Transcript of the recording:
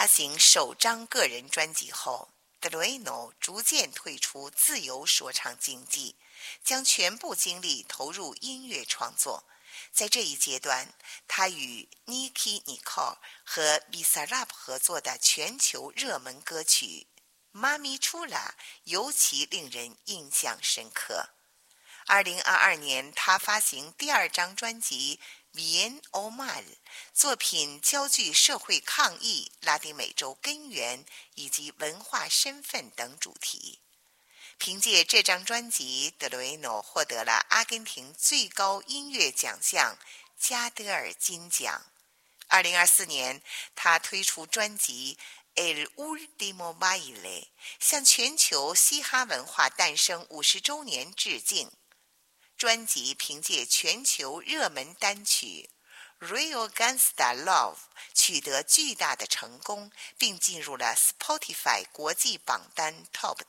发行首张个人专辑后，德罗伊诺逐渐退出自由说唱经济，将全部精力投入音乐创作。在这一阶段，他与 Nicki Nicole 和 Bizarrap 合作的全球热门歌曲《Mami Chula》尤其令人印象深刻。2022年，他发行第2张专辑《Bien o Mal》，作品焦聚社会抗议、拉丁美洲根源以及文化身份等主题。凭借这张专辑，德罗伊诺获得了阿根廷最高音乐奖项加德尔金奖。2024年，他推出专辑《El Último Baile》，向全球嘻哈文化诞生50周年致敬。专辑凭借全球热门单曲《Real Gangsta Love》取得巨大的成功，并进入了 Spotify 国际榜单 Top